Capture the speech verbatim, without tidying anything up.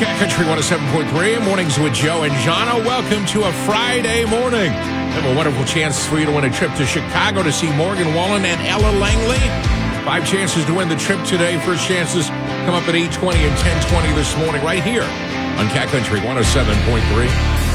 Cat Country one oh seven point three, Mornings with Joe and Jana. Welcome to a Friday morning. We have a wonderful chance for you to win a trip to Chicago to see Morgan Wallen and Ella Langley. Five chances to win the trip today. First chances come up at eight twenty and ten twenty this morning right here on Cat Country one oh seven point three.